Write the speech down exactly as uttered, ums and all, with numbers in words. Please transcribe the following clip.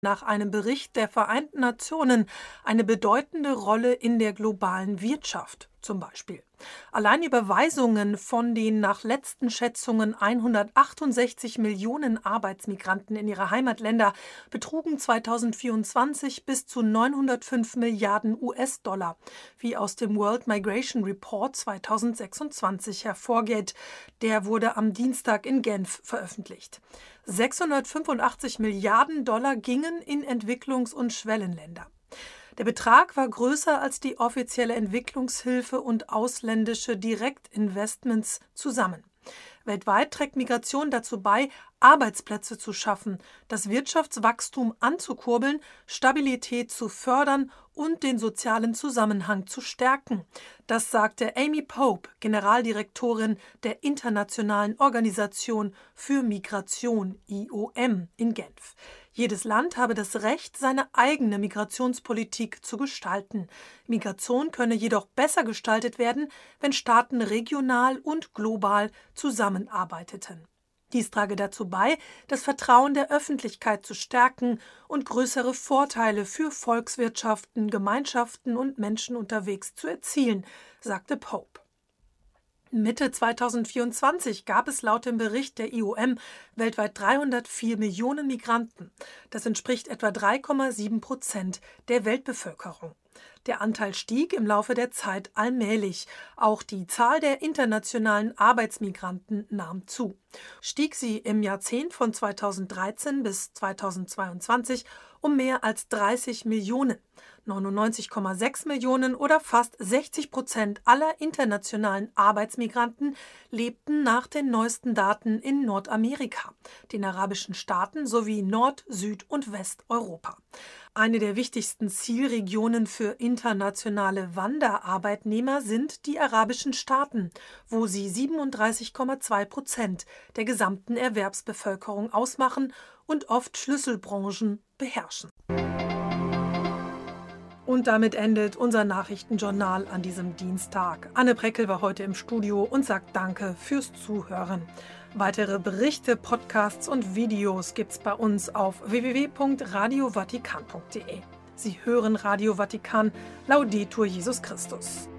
nach einem Bericht der Vereinten Nationen eine bedeutende Rolle in der globalen Wirtschaft, zum Beispiel. Allein Überweisungen von den nach letzten Schätzungen hundertachtundsechzig Millionen Arbeitsmigranten in ihre Heimatländer betrugen zweitausendvierundzwanzig bis zu neunhundertfünf Milliarden U S-Dollar, wie aus dem World Migration Report zweitausendsechsundzwanzig hervorgeht. Der wurde am Dienstag in Genf veröffentlicht. sechshundertfünfundachtzig Milliarden Dollar gingen in Entwicklungs- und Schwellenländer. Der Betrag war größer als die offizielle Entwicklungshilfe und ausländische Direktinvestments zusammen. Weltweit trägt Migration dazu bei, Arbeitsplätze zu schaffen, das Wirtschaftswachstum anzukurbeln, Stabilität zu fördern und den sozialen Zusammenhang zu stärken. Das sagte Amy Pope, Generaldirektorin der Internationalen Organisation für Migration I O M in Genf. Jedes Land habe das Recht, seine eigene Migrationspolitik zu gestalten. Migration könne jedoch besser gestaltet werden, wenn Staaten regional und global zusammenarbeiteten. Dies trage dazu bei, das Vertrauen der Öffentlichkeit zu stärken und größere Vorteile für Volkswirtschaften, Gemeinschaften und Menschen unterwegs zu erzielen, sagte Pope. Mitte zweitausendvierundzwanzig gab es laut dem Bericht der I O M weltweit dreihundertvier Millionen Migranten. Das entspricht etwa drei Komma sieben Prozent der Weltbevölkerung. Der Anteil stieg im Laufe der Zeit allmählich. Auch die Zahl der internationalen Arbeitsmigranten nahm zu. Stieg sie im Jahrzehnt von zweitausenddreizehn bis zweitausendzweiundzwanzig um mehr als dreißig Millionen. neunundneunzig Komma sechs Millionen oder fast sechzig Prozent aller internationalen Arbeitsmigranten lebten nach den neuesten Daten in Nordamerika, den arabischen Staaten sowie Nord-, Süd- und Westeuropa. Eine der wichtigsten Zielregionen für internationale Wanderarbeitnehmer sind die arabischen Staaten, wo sie siebenunddreißig Komma zwei Prozent der gesamten Erwerbsbevölkerung ausmachen und oft Schlüsselbranchen beherrschen. Und damit endet unser Nachrichtenjournal an diesem Dienstag. Anne Breckel war heute im Studio und sagt Danke fürs Zuhören. Weitere Berichte, Podcasts und Videos gibt's bei uns auf w w w punkt radio vatikan punkt d e. Sie hören Radio Vatikan, Laudetur Jesus Christus.